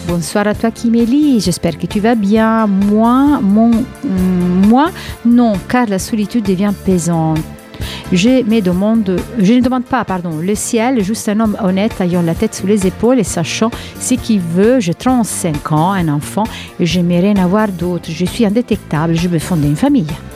bonsoir à toi qui m'élis, j'espère que tu vas bien. Moi, non, car la solitude devient pesante. Je ne demande pas, le ciel, juste un homme honnête ayant la tête sous les épaules et sachant ce qu'il veut. J'ai 35 ans, un enfant, et j'aimerais en avoir d'autres. Je suis indétectable, je veux fonder une famille.